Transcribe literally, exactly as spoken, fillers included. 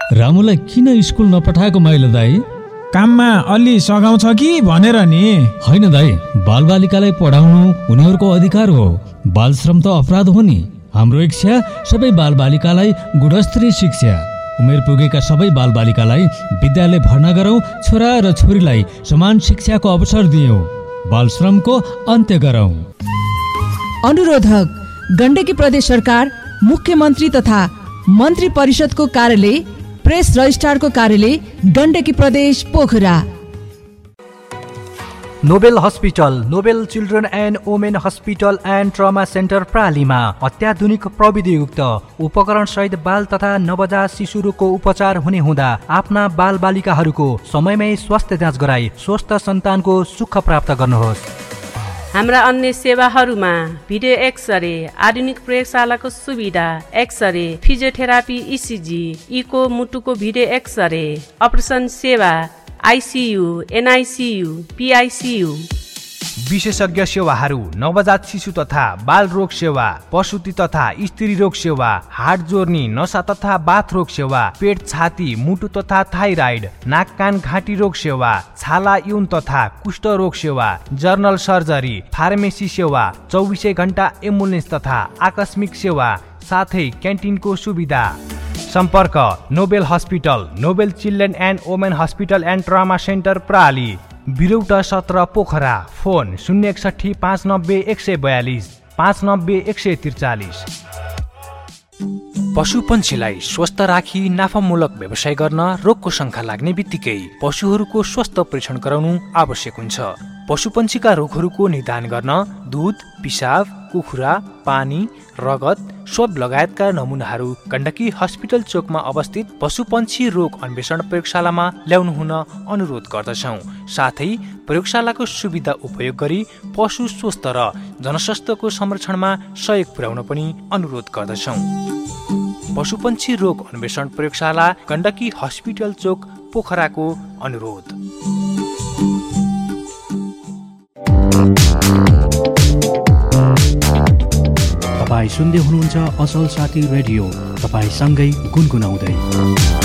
रामुलाई किन स्कुल नपठाएको माइलो दाई? काममा अलि सघाउँछ कि भनेर नि। होइन दाई, बालबालिकालाई पढाउनु उनीहरूको अधिकार हो। बाल श्रम त अपराध हो नि। हाम्रो इच्छा सबै बालबालिकालाई गुणस्तरीय शिक्षा, उमेर पुगेका सबै बालबालिकालाई विद्यालय भर्ना गरौँ, छोरा र छोरीलाई समान शिक्षाको अवसर दियौँ, बाल श्रमको अन्त्य गरौँ। अनुरोधक गण्डकी प्रदेश सरकार, मुख्यमन्त्री तथा मन्त्री परिषदको कार्यालय, प्रेस रजिस्ट्रारको कार्यालय, गण्डकी प्रदेश Pokhara. Nobel hospital, Nobel children and women hospital and trauma centre प्रालीमा अत्याधुनिक प्रविधियुक्त उपकरण सहित बाल तथा नवजात शिशु रोगको उपचार हुने हुँदा आफ्ना बाल बालिकाहरूको समयमै स्वास्थ्य जाँच गराई स्वस्थ सन्तानको सुख प्राप्त गर्नुहोस्। हाम्रा अन्य सेवाहरूमा भिडियो एक्सरे, आधुनिक प्रयोगशालाको सुविधा, एक्सरे, फिजियोथेरापी, इसिजी, इको मुटुको भिडियो एक्सरे, अपरेसन सेवा, आइसियु, एनआइसियु, पिआइसियु, विशेषज्ञ सेवाहरू, नवजात शिशु तथा बाल रोग सेवा, प्रसुति तथा स्त्री रोग सेवा, हाड जोर्नी, नसा तथा बाथ रोग सेवा, पेट, छाती, मुटु तथा थाइराइड, नाक कान घाँटी रोग सेवा, छाला, यौन तथा कुष्ठ रोग सेवा, जर्नल सर्जरी, फार्मेसी सेवा, चौबिसै घण्टा एम्बुलेन्स तथा आकस्मिक सेवा, साथै क्यान्टिनको सुविधा। सम्पर्क Nobel hospital, Nobel children and women hospital and trauma centre प्राली, बिरौटा सत्र पोखरा। फोन शून्य एकसठी पाँच नब्बे एक सय बयालिस, पाँच नब्बे एक सय त्रिचालिस। पशुपन्छीलाई स्वस्थ राखी नाफामूलक व्यवसाय गर्न रोगको शङ्का लाग्ने बित्तिकै पशुहरूको स्वास्थ्य परीक्षण गराउनु आवश्यक हुन्छ। पशुपन्छीका रोगहरूको निदान गर्न दुध, पिसाब, कुखुरा, पानी, रगत, स्व लगायतका नमुनाहरू गण्डकी हस्पिटल चोकमा अवस्थित पशुपन्छी रोग अन्वेषण प्रयोगशालामा ल्याउनु हुन अनुरोध गर्दछौँ। साथै प्रयोगशालाको सुविधा उपयोग गरी पशु स्वस्थ र जनस्वास्थ्यको संरक्षणमा सहयोग पुर्याउन पनि अनुरोध गर्दछौँ। पशुपन्छी रोग अन्वेषण प्रयोगशाला, गण्डकी हस्पिटल चोक, पोखराको अनुरोध। तपाईँ सुन्दै हुनुहुन्छ असल साथी रेडियो, तपाईँ सँगै गुनगुनाउँदै।